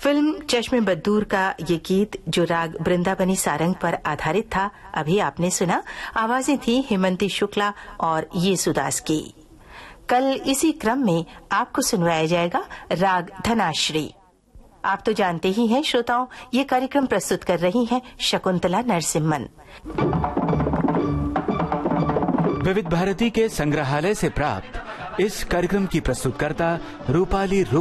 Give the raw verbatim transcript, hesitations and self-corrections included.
Film चश्मे बद्दूर का ये गीत जो राग वृंदावनी सारंग पर आधारित था, अभी आपने सुना। आवाजें थी हेमंती शुक्ला और येसुदास की। कल इसी क्रम में आपको सुनवाया जाएगा राग धनाश्री। आप तो जानते ही हैं श्रोताओं, ये कार्यक्रम प्रस्तुत कर रही हैं शकुंतला नरसिम्हन। विविध भारती के संग्रहालय से प्राप्त इस कार्यक्रम की प्रस्तुतकर्ता रूपाली रूप